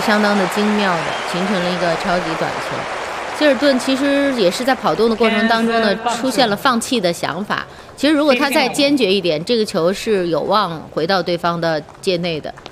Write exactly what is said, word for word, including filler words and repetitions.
相当的精妙的，形成了一个超级短球。希尔顿其实也是在跑动的过程当中呢，出现了放弃的想法。其实如果他再坚决一点，这个球是有望回到对方的界内的。